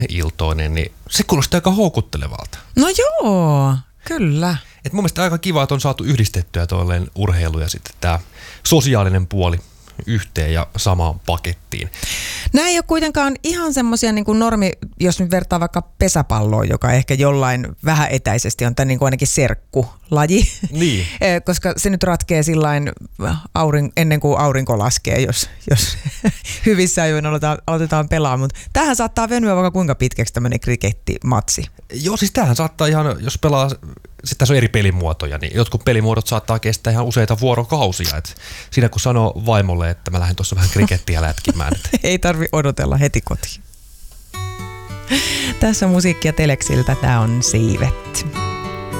iltoinen, niin se kuulostaa aika houkuttelevalta. No joo, kyllä. Et mun mielestä aika kiva, että on saatu yhdistettyä tuolleen urheilu ja sitten tämä sosiaalinen puoli yhteen ja samaan pakettiin. Nämä ei ole kuitenkaan ihan semmoisia niin kuin normi, jos nyt vertaa vaikka pesäpalloon, joka ehkä jollain vähän etäisesti on tämä niin kuin ainakin serkkulaji. Niin. Koska se nyt ratkee sillain ennen kuin aurinko laskee, jos hyvissä ajoin aloitetaan pelaamaan. Mutta tämähän saattaa venyä vaikka kuinka pitkäksi tämmöinen krikettimatsi. Joo, siis tämähän saattaa ihan, jos pelaa, sitten tässä on eri pelimuotoja, niin jotkut pelimuodot saattaa kestää ihan useita vuorokausia. Et siinä kun sanoo vaimolle, että mä lähden tuossa vähän krikettiä lätkimään. Ei tarvi odotella heti kotiin. Tässä on musiikkia Teleksiltä, tää on Siivet.